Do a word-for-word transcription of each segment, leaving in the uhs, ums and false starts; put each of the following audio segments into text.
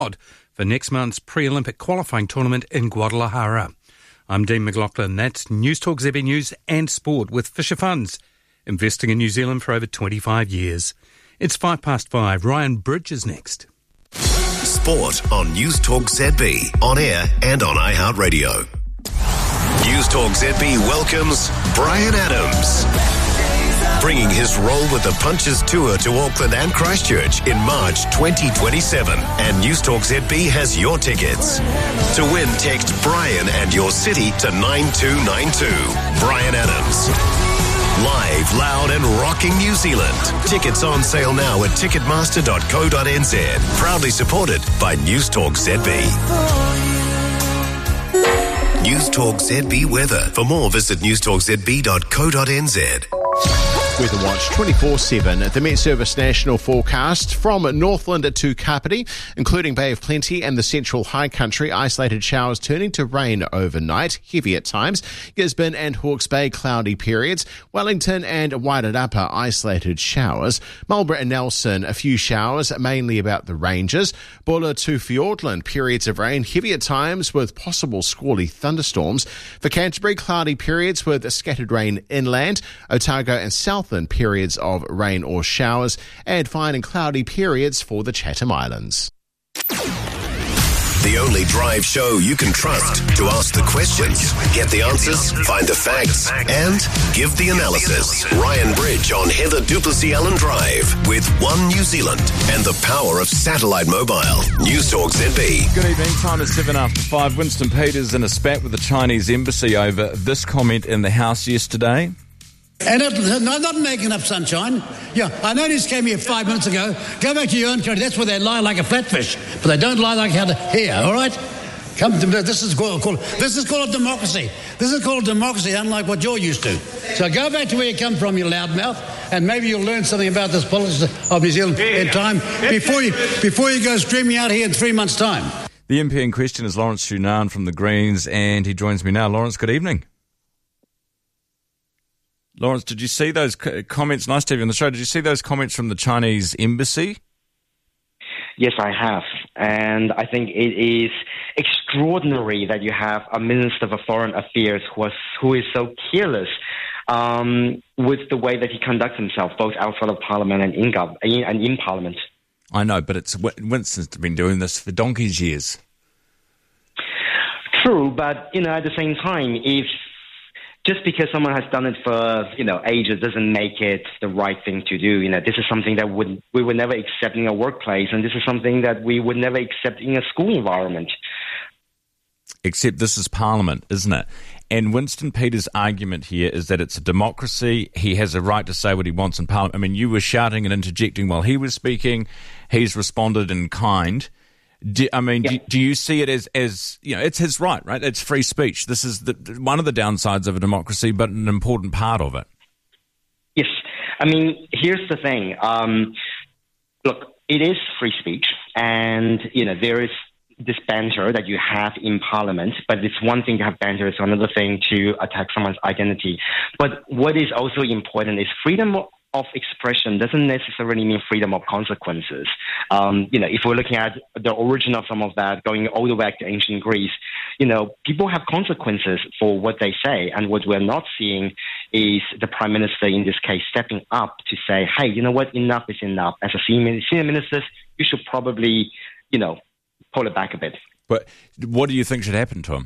for next month's pre-Olympic qualifying tournament in Guadalajara. I'm Dean McLaughlin. That's News Talk Z B News and Sport with Fisher Funds, investing in New Zealand for over twenty-five years. It's five past five. Ryan Bridge is next. Sport on News Talk Z B, on air and on iHeartRadio. News Talk Z B welcomes Bryan Adams, bringing his role with the Punches Tour to Auckland and Christchurch in March twenty twenty-seven. And News Talk Z B has your tickets. To win, text Bryan and your city to nine two nine two. Bryan Adams. Live, loud and rocking New Zealand. Tickets on sale now at ticketmaster dot co dot n z. Proudly supported by News Talk Z B. News Talk Z B weather. For more, visit news talk z b dot co dot n z. Weather Watch twenty-four seven. The Met Service National Forecast from Northland to Kapiti, including Bay of Plenty and the central high country. Isolated showers turning to rain overnight, heavy at times. Gisborne and Hawke's Bay, cloudy periods. Wellington and Wairarapa, isolated showers. Marlborough and Nelson, a few showers, mainly about the ranges. Buller to Fiordland, periods of rain, heavy at times with possible squally thunderstorms. For Canterbury, cloudy periods with scattered rain inland. Otago and Southland, periods of rain or showers, and fine and cloudy periods for the Chatham Islands. The only drive show you can trust to ask the questions, get the answers, find the facts, and give the analysis. Ryan Bridge on Heather Duplessis Allen Drive with One New Zealand and the power of satellite mobile. News Talk Z B. Good evening. Time is seven after five. Winston Peters in a spat with the Chinese embassy over this comment in the House yesterday. And it, no, not making up sunshine. Yeah, I noticed came here five minutes ago. Go back to your own country. That's where they lie like a flatfish, but they don't lie like how to here. All right, come to this is called, called this is called democracy. This is called democracy, unlike what you're used to. So go back to where you come from, you loudmouth, and maybe you'll learn something about this politics of New Zealand in time before you before you go streaming out here in three months' time. The M P in question is Lawrence Shunan from the Greens, and he joins me now. Lawrence, good evening. Lawrence, did you see those comments? Nice to have you on the show. Did you see those comments from the Chinese embassy? Yes, I have. And I think it is extraordinary that you have a Minister of Foreign Affairs who, was, who is so careless um, with the way that he conducts himself, both outside of Parliament and in, gov- and in Parliament. I know, but it's Winston's been doing this for donkey's years. True, but, you know, at the same time, if just because someone has done it for, you know, ages doesn't make it the right thing to do. You know, this is something that would we would never accept in a workplace, and this is something that we would never accept in a school environment. Except this is Parliament, isn't it? And Winston Peters' argument here is that it's a democracy. He has a right to say what he wants in Parliament. I mean, you were shouting and interjecting while he was speaking. He's responded in kind. Do, I mean, yeah. do, do you see it as, as, you know, it's his right, right? It's free speech. This is the, one of the downsides of a democracy, but an important part of it. Yes. I mean, here's the thing. Um, look, it is free speech, and, you know, there is this banter that you have in Parliament, but it's one thing to have banter, it's another thing to attack someone's identity. But what is also important is freedom of expression doesn't necessarily mean freedom of consequences. Um, you know, if we're looking at the origin of some of that, going all the way back to ancient Greece, you know, people have consequences for what they say. And what we're not seeing is the Prime Minister, in this case, stepping up to say, hey, you know what, enough is enough. As a senior, senior minister, you should probably, you know, pull it back a bit. But what do you think should happen to him?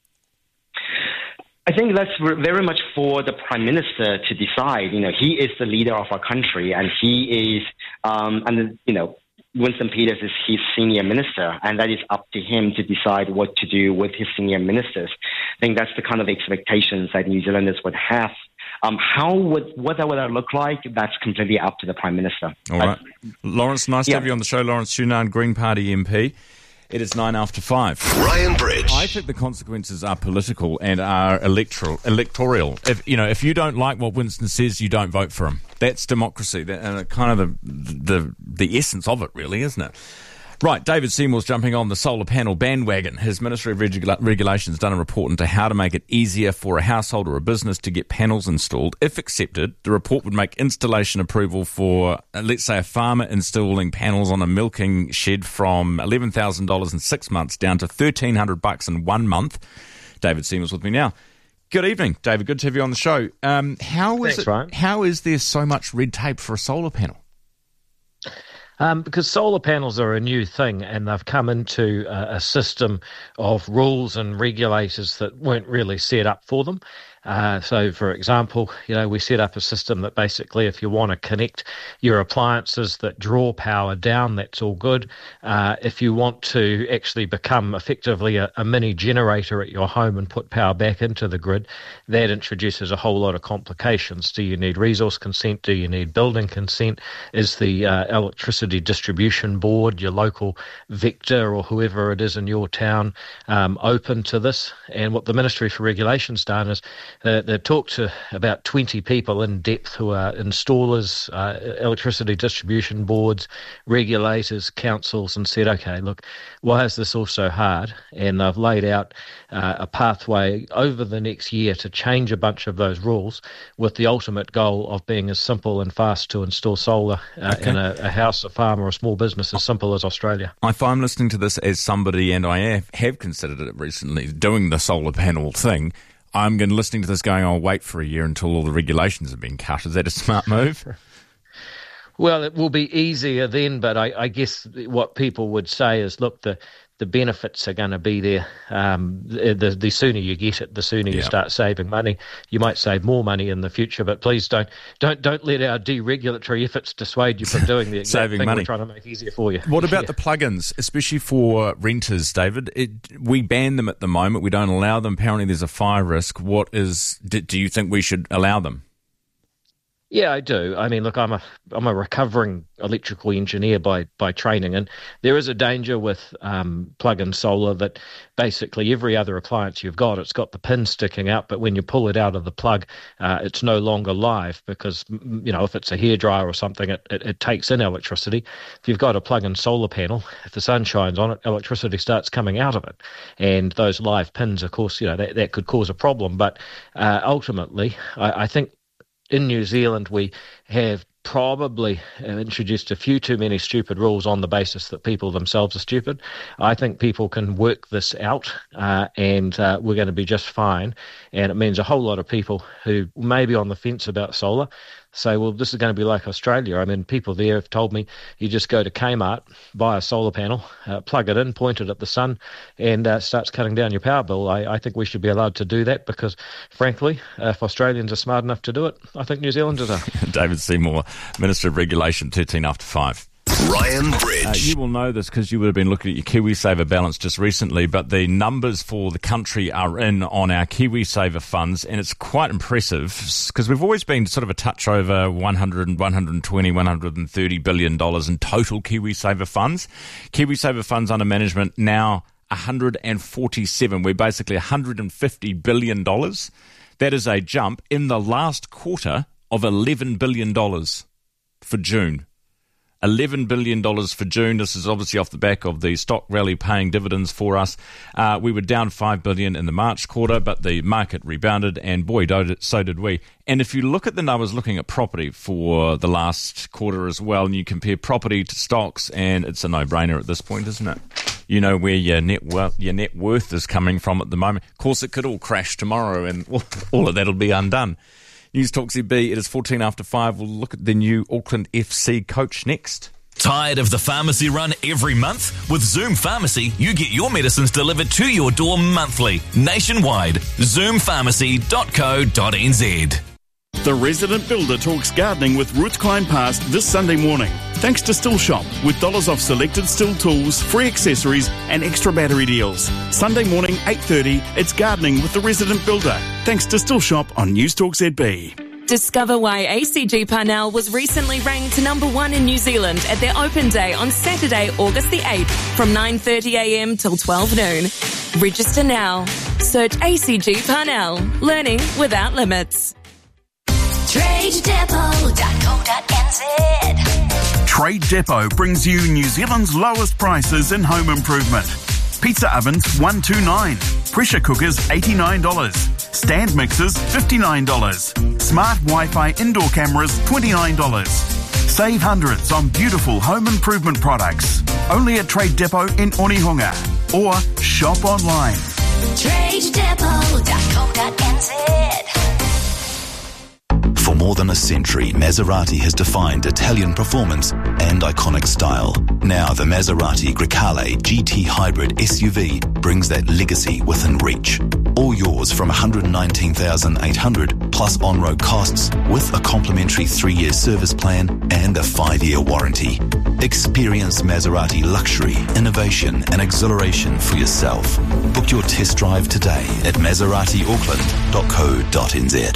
I think that's very much for the Prime Minister to decide. You know, he is the leader of our country, and he is, um, and you know, Winston Peters is his senior minister, and that is up to him to decide what to do with his senior ministers. I think that's the kind of expectations that New Zealanders would have. Um, how would what that would look like? That's completely up to the Prime Minister. All right, Lawrence, nice yeah. to have you on the show. Lawrence Shunan, Green Party M P. It is nine after five. Ryan Bridge. I think the consequences are political and are electoral. Electoral. If you know, if you don't like what Winston says, you don't vote for him. That's democracy, that, and kind of the the the essence of it, really, isn't it? Right, David Seymour's jumping on the solar panel bandwagon. His Ministry of Regula- Regulation's done a report into how to make it easier for a household or a business to get panels installed. If accepted, the report would make installation approval for, uh, let's say, a farmer installing panels on a milking shed from eleven thousand dollars in six months down to thirteen hundred bucks in one month. David Seymour's with me now. Good evening, David. Good to have you on the show. Um, how is Thanks, it, Ryan. How is there so much red tape for a solar panel? Um, because solar panels are a new thing, and they've come into a, a system of rules and regulators that weren't really set up for them. Uh, so, for example, you know, we set up a system that basically, if you want to connect your appliances that draw power down, that's all good. Uh, if you want to actually become effectively a, a mini generator at your home and put power back into the grid, that introduces a whole lot of complications. Do you need resource consent? Do you need building consent? Is the uh, electricity distribution board, your local Vector or whoever it is in your town, um, open to this? And what the Ministry for Regulation's done is Uh, they've talked to about twenty people in depth who are installers, uh, electricity distribution boards, regulators, councils, and said, okay, look, why is this all so hard? And they've laid out uh, a pathway over the next year to change a bunch of those rules with the ultimate goal of being as simple and fast to install solar uh, okay. in a, a house, a farm, or a small business as simple as Australia. If I'm listening to this as somebody, and I have, have considered it recently, doing the solar panel thing, I'm going to listening to this going, I'll wait for a year until all the regulations have been cut. Is that a smart move? Well, it will be easier then, but I, I guess what people would say is, look, the the benefits are going to be there. Um, the, the sooner you get it, the sooner you yep. start saving money. You might save more money in the future, but please don't don't don't let our deregulatory efforts dissuade you from doing the exact Saving thing money. we're trying to make easier for you. What about yeah. the plugins, especially for renters, David? It, we ban them at the moment. We don't allow them. Apparently there's a fire risk. What is? Do, do you think we should allow them? Yeah, I do. I mean, look, I'm a I'm a recovering electrical engineer by by training, and there is a danger with um, plug-in solar that basically every other appliance you've got, it's got the pin sticking out, but when you pull it out of the plug, uh, it's no longer live because, you know, if it's a hairdryer or something, it, it, it takes in electricity. If you've got a plug-in solar panel, if the sun shines on it, electricity starts coming out of it, and those live pins, of course, you know, that, that could cause a problem. But uh, ultimately, I, I think in New Zealand, we have probably introduced a few too many stupid rules on the basis that people themselves are stupid. I think people can work this out uh, and uh, we're going to be just fine. And it means a whole lot of people who may be on the fence about solar say, well, this is going to be like Australia. I mean, people there have told me you just go to Kmart, buy a solar panel, uh, plug it in, point it at the sun, and uh, starts cutting down your power bill. I, I think we should be allowed to do that because, frankly, uh, if Australians are smart enough to do it, I think New Zealanders are. David Seymour, Minister of Regulation, thirteen after five. Ryan Bridge. Uh, you will know this because you would have been looking at your KiwiSaver balance just recently, but the numbers for the country are in on our KiwiSaver funds, and it's quite impressive because we've always been sort of a touch over one hundred, one hundred twenty, one hundred thirty billion dollars in total KiwiSaver funds. KiwiSaver funds under management now one hundred forty-seven. We're basically one hundred fifty billion dollars. That is a jump in the last quarter of eleven billion dollars for June. eleven billion dollars for June. This is obviously off the back of the stock rally paying dividends for us. Uh, we were down five billion dollars in the March quarter, but the market rebounded, and boy, so did we. And if you look at the numbers looking at property for the last quarter as well, and you compare property to stocks, and it's a no-brainer at this point, isn't it? You know where your net worth, your net worth is coming from at the moment. Of course, it could all crash tomorrow, and all of that will be undone. News Talk Z B, it is fourteen after five. We'll look at the new Auckland F C coach next. Tired of the pharmacy run every month? With Zoom Pharmacy, you get your medicines delivered to your door monthly, nationwide. zoom pharmacy dot co dot n z. The Resident Builder talks gardening with Ruth Kleinpast this Sunday morning. Thanks to Still Shop, with dollars off selected Still tools, free accessories and extra battery deals. Sunday morning, eight thirty, it's gardening with the Resident Builder. Thanks to Still Shop on News Talk Z B. Discover why A C G Parnell was recently ranked number one in New Zealand at their open day on Saturday, August the eighth from nine thirty a m till twelve noon. Register now. Search A C G Parnell. Learning without limits. trade depot dot co dot n z Trade Depot brings you New Zealand's lowest prices in home improvement. Pizza ovens one hundred twenty-nine dollars, pressure cookers eighty-nine dollars, stand mixers fifty-nine dollars, smart Wi-Fi indoor cameras twenty-nine dollars. Save hundreds on beautiful home improvement products. Only at Trade Depot in Onehunga or shop online. trade depot dot co dot n z. For more than a century, Maserati has defined Italian performance and iconic style. Now the Maserati Grecale G T Hybrid S U V brings that legacy within reach. All yours from one hundred nineteen thousand eight hundred dollars plus on-road costs with a complimentary three-year service plan and a five-year warranty. Experience Maserati luxury, innovation and exhilaration for yourself. Book your test drive today at maserati auckland dot co dot n z.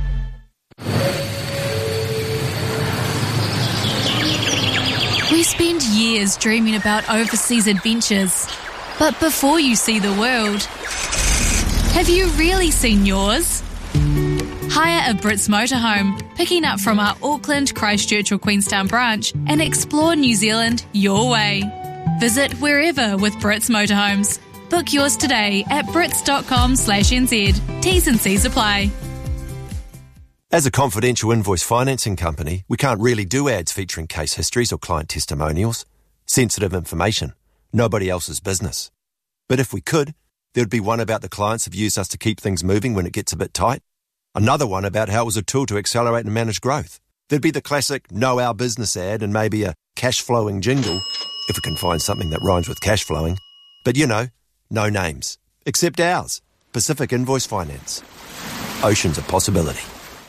We spend years dreaming about overseas adventures. But before you see the world, have you really seen yours? Hire a Brits motorhome, picking up from our Auckland, Christchurch or Queenstown branch, and explore New Zealand your way. Visit wherever with Brits Motorhomes. Book yours today at brits dot com slash n z. T's and C's apply. As a confidential invoice financing company, we can't really do ads featuring case histories or client testimonials. Sensitive information. Nobody else's business. But if we could, there'd be one about the clients who've used us to keep things moving when it gets a bit tight. Another one about how it was a tool to accelerate and manage growth. There'd be the classic know our business ad and maybe a cash flowing jingle, if we can find something that rhymes with cash flowing. But you know, no names. Except ours. Pacific Invoice Finance. Oceans of possibility.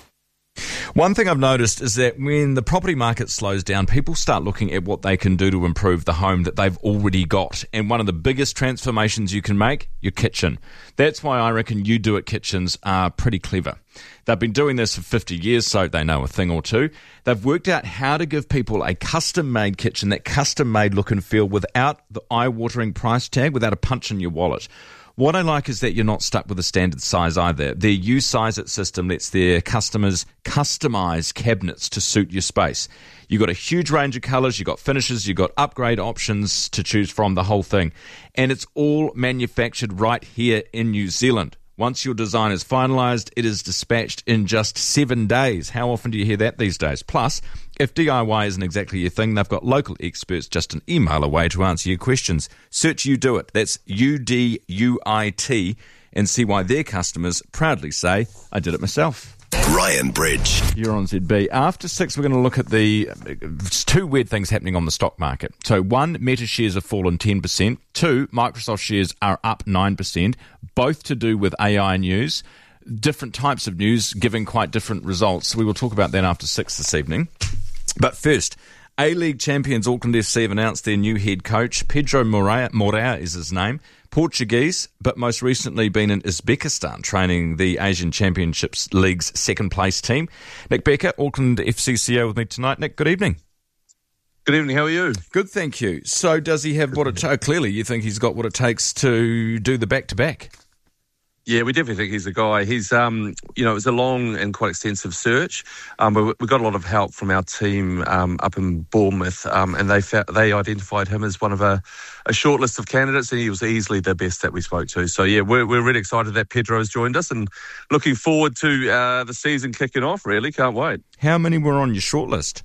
One thing I've noticed is that when the property market slows down, people start looking at what they can do to improve the home that they've already got. And one of the biggest transformations you can make, your kitchen. That's why I reckon You Do It Kitchens are pretty clever. They've been doing this for fifty years, so they know a thing or two. They've worked out how to give people a custom-made kitchen, that custom-made look and feel without the eye-watering price tag, without a punch in your wallet. What I like is that you're not stuck with a standard size either. Their You Size It system lets their customers customise cabinets to suit your space. You've got a huge range of colours, you've got finishes, you've got upgrade options to choose from, the whole thing. And it's all manufactured right here in New Zealand. Once your design is finalised, it is dispatched in just seven days. How often do you hear that these days? Plus, if D I Y isn't exactly your thing, they've got local experts just an email away to answer your questions. Search You Do It. That's U D U I T, and see why their customers proudly say, I did it myself. Ryan Bridge. You're on Z B. After six, we're going to look at the two weird things happening on the stock market. So, one, Meta shares have fallen ten percent. Two, Microsoft shares are up nine percent, both to do with A I news. Different types of news giving quite different results. We will talk about that after six this evening. But first, A-League champions Auckland F C have announced their new head coach. Pedro Moreira, Moreira is his name. Portuguese, but most recently been in Uzbekistan training the Asian Championships League's second place team. Nick Becker, Auckland F C C O with me tonight. Nick, good evening. Good evening, how are you? Good, thank you. So does he have what it takes? Clearly you think he's got what it takes to do the back-to-back. Yeah, we definitely think he's the guy. He's, um, you know, it was a long and quite extensive search, um, but we got a lot of help from our team um, up in Bournemouth, um, and they fa- they identified him as one of a, a short list of candidates, and he was easily the best that we spoke to. So, yeah, we're, we're really excited that Pedro has joined us and looking forward to uh, the season kicking off, really. Can't wait. How many were on your short list?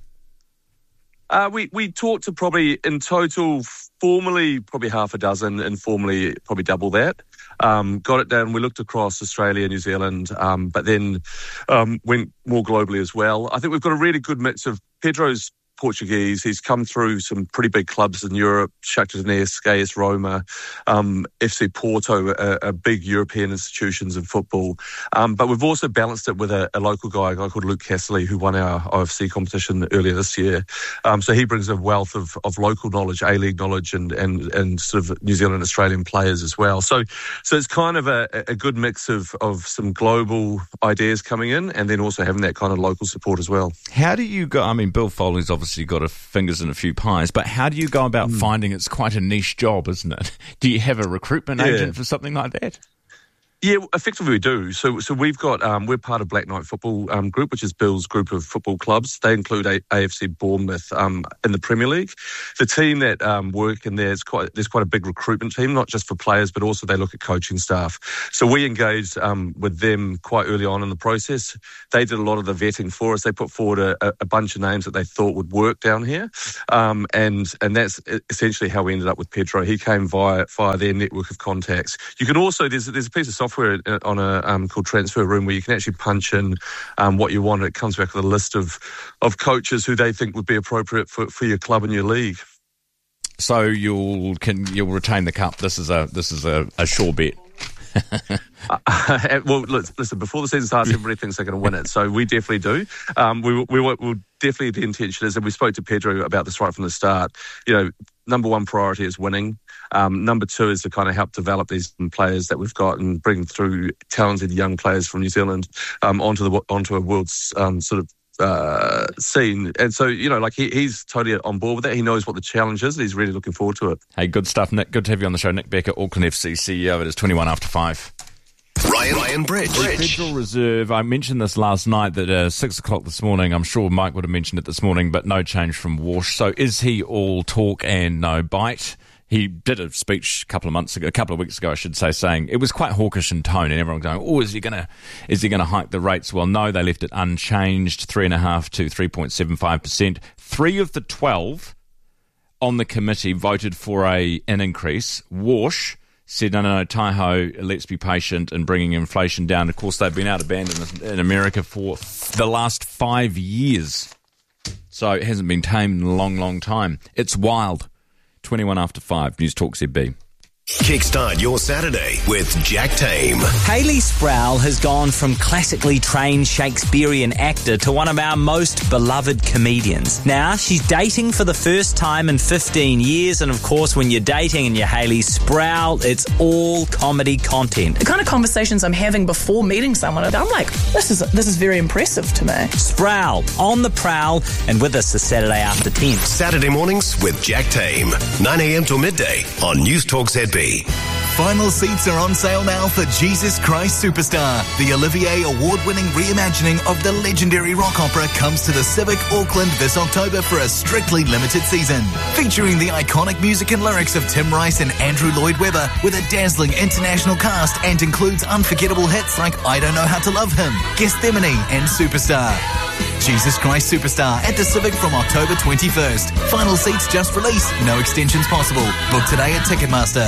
Uh, we, we talked to probably, in total, formally, probably half a dozen, informally, probably double that. Um, got it down. We looked across Australia, New Zealand, um, but then um, went more globally as well. I think we've got a really good mix of Pedro's Portuguese. He's come through some pretty big clubs in Europe, Shakhtar Donetsk, A S Roma, um, F C Porto, are, are big European institutions in football. Um, but we've also balanced it with a, a local guy, a guy called Luke Castley, who won our O F C competition earlier this year. Um, so he brings a wealth of, of local knowledge, A-League knowledge, and, and, and sort of New Zealand Australian players as well. So so it's kind of a, a good mix of, of some global ideas coming in, and then also having that kind of local support as well. How do you go? I mean, Bill Foley's obviously Obviously got a fingers in a few pies, but how do you go about mm. finding it's quite a niche job, isn't it? Do you have a recruitment yeah. agent for something like that? Yeah, effectively we do. So, so we've got um, we're part of Black Knight Football um, Group, which is Bill's group of football clubs. They include a- AFC Bournemouth um, in the Premier League. The team that um, work in there is quite there's quite a big recruitment team, not just for players, but also they look at coaching staff. So we engaged um, with them quite early on in the process. They did a lot of the vetting for us. They put forward a, a bunch of names that they thought would work down here, um, and and that's essentially how we ended up with Pedro. He came via via their network of contacts. You can also there's there's a piece of software on a um, called Transfer Room where you can actually punch in um, what you want. It comes back with a list of of coaches who they think would be appropriate for, for your club and your league. So you'll can you'll retain the cup. This is a this is a, a sure bet. uh, well, listen. Before the season starts, everybody thinks they're going to win it, so we definitely do. Um, we we will definitely the intention is, and we spoke to Pedro about this right from the start. You know, number one priority is winning. Um, number two is to kind of help develop these players that we've got and bring through talented young players from New Zealand um, onto the onto a world's um, sort of uh, scene. And so, you know, like he, he's totally on board with that. He knows what the challenge is. And he's really looking forward to it. Hey, good stuff, Nick. Good to have you on the show. Nick Becker, Auckland F C C E O. It is twenty-one after five. Ryan, Ryan Bridge. The Federal Reserve, I mentioned this last night that uh, six o'clock this morning, I'm sure Mike would have mentioned it this morning, but no change from Walsh. So is he all talk and no bite? He did a speech a couple of months ago, a couple of weeks ago, I should say, saying it was quite hawkish in tone, and everyone going, "Oh, is he going to, is he going to hike the rates?" Well, no, they left it unchanged, three and a half to three point seven five percent. Three of the twelve on the committee voted for a an increase. Walsh said, "No, no, no, Taiho, let's be patient in bringing inflation down." Of course, they've been out of band in, in America for the last five years, so it hasn't been tamed in a long, long time. It's wild. twenty-one after five, News Talk Z B. Kickstart your Saturday with Jack Tame. Hayley Sproul has gone from classically trained Shakespearean actor to one of our most beloved comedians. Now, she's dating for the first time in fifteen years, and of course, when you're dating and you're Hayley Sproul, it's all comedy content. The kind of conversations I'm having before meeting someone, I'm like, this is this is very impressive to me. Sproul, on the prowl, and with us this Saturday after ten. Saturday mornings with Jack Tame, nine a.m. till midday on News Talk Z B. Final seats are on sale now for Jesus Christ Superstar. The Olivier Award-winning reimagining of the legendary rock opera comes to the Civic Auckland this October for a strictly limited season. Featuring the iconic music and lyrics of Tim Rice and Andrew Lloyd Webber with a dazzling international cast, and includes unforgettable hits like I Don't Know How to Love Him, Gethsemane and Superstar. Jesus Christ Superstar at the Civic from October twenty-first. Final seats just released. No extensions possible. Book today at Ticketmaster.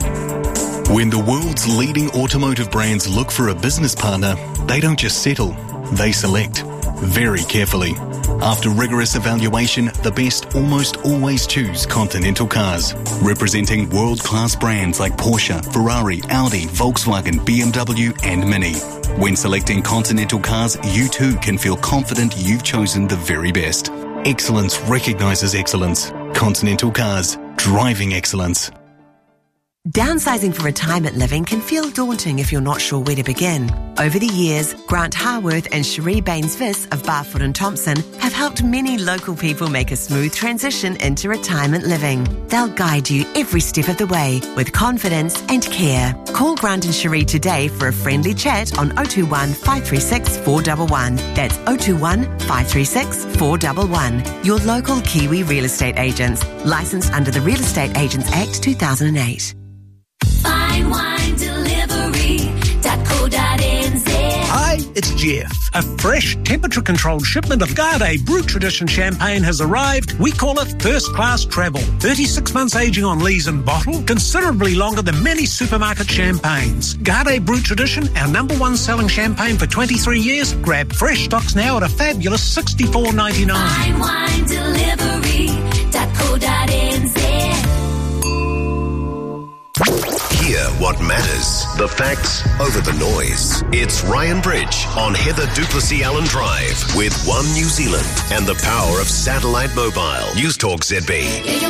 When the world's leading automotive brands look for a business partner, they don't just settle, they select very carefully. After rigorous evaluation, the best almost always choose Continental Cars, representing world-class brands like Porsche, Ferrari, Audi, Volkswagen, B M W and Mini. When selecting Continental Cars, you too can feel confident you've chosen the very best. Excellence recognizes excellence. Continental Cars, driving excellence. Downsizing for retirement living can feel daunting if you're not sure where to begin. Over the years, Grant Harworth and Cherie Baines-Viss of Barfoot and Thompson have helped many local people make a smooth transition into retirement living. They'll guide you every step of the way with confidence and care. Call Grant and Cherie today for a friendly chat on oh two one, five three six, four one one. That's oh two one, five three six, four one one. Your local Kiwi real estate agents. Licensed under the Real Estate Agents Act two thousand eight. Fine wine delivery dot co dot n z. Hi, it's Jeff. A fresh, temperature-controlled shipment of Garde Brut Tradition champagne has arrived. We call it first-class travel. thirty-six months aging on lees and bottle, considerably longer than many supermarket champagnes. Garde Brut Tradition, our number one selling champagne for twenty-three years. Grab fresh stocks now at a fabulous sixty-four ninety-nine. Fine wine delivery dot co dot n z. Hear what matters. The facts over the noise. It's Ryan Bridge on Heather Duplessis Allen Drive with One New Zealand and the power of satellite mobile. News Talk Z B.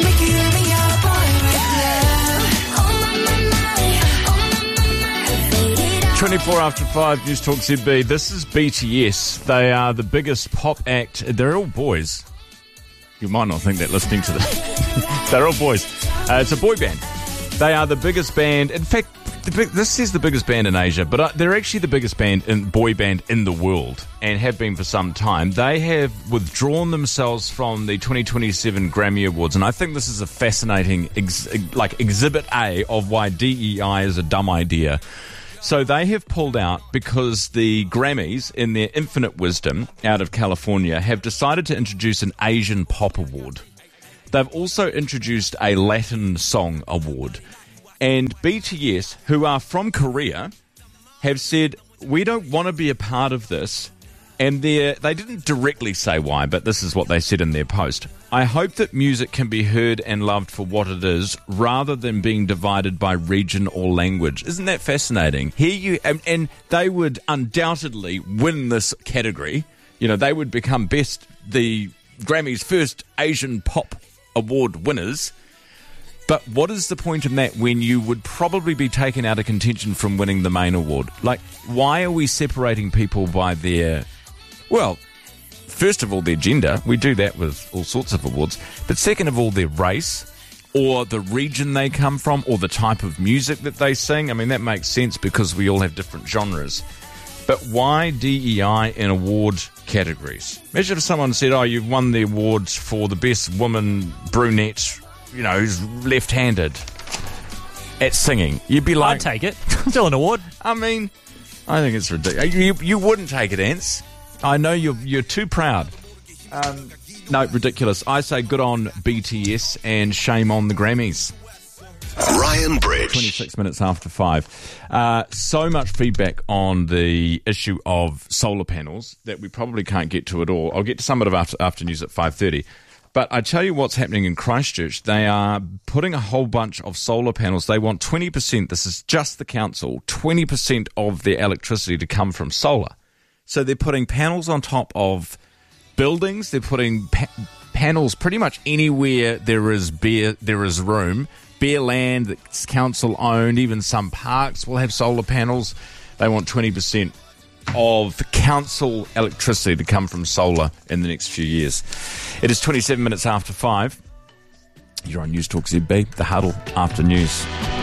twenty-four after five, News Talk Z B. This is B T S. They are the biggest pop act. They're all boys. You might not think that listening to this. They're all boys. Uh, it's a boy band. They are the biggest band, in fact, the big, this is the biggest band in Asia, but uh, they're actually the biggest band in, boy band in the world, and have been for some time. They have withdrawn themselves from the twenty twenty-seven Grammy Awards, and I think this is a fascinating, ex, like exhibit A of why D E I is a dumb idea. So they have pulled out because the Grammys, in their infinite wisdom, out of California, have decided to introduce an Asian Pop Award. They've also introduced a Latin Song Award. And B T S, who are from Korea, have said, we don't want to be a part of this. And they they didn't directly say why, but this is what they said in their post. I hope that music can be heard and loved for what it is, rather than being divided by region or language. Isn't that fascinating? Here you and, and they would undoubtedly win this category. You know, they would become best the Grammy's first Asian Pop Award winners. But what is the point in that when you would probably be taken out of contention from winning the main award? Like, why are we separating people by their, well, first of all, their gender? We do that with all sorts of awards. But second of all, their race, or the region they come from, or the type of music that they sing. I mean, that makes sense because we all have different genres. But why D E I in award categories? Imagine if someone said, oh, you've won the awards for the best woman brunette, you know, who's left-handed at singing. You'd be like... I'd take it. Still an award. I mean, I think it's ridiculous. You, you wouldn't take it, Ants. I know you're you're too proud. Um, no, ridiculous. I say good on B T S and shame on the Grammys. Ryan Bridge. twenty-six minutes after five. Uh, so much feedback on the issue of solar panels that we probably can't get to it all. I'll get to some of it after, after news at five thirty. But I tell you what's happening in Christchurch. They are putting a whole bunch of solar panels. They want twenty percent, this is just the council, twenty percent of their electricity to come from solar. So they're putting panels on top of buildings. They're putting pa- panels pretty much anywhere there is bare, there is room. Bare land that's council owned. Even some parks will have solar panels. They want twenty percent of council electricity to come from solar in the next few years. It is twenty-seven minutes after five. You're on News Talk Z B, the huddle after news.